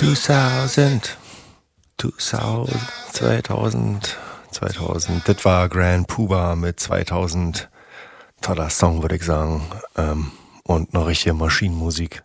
2000, 2000, das war Grand Puba mit 2000, toller Song, würde ich sagen, und noch richtige Maschinenmusik.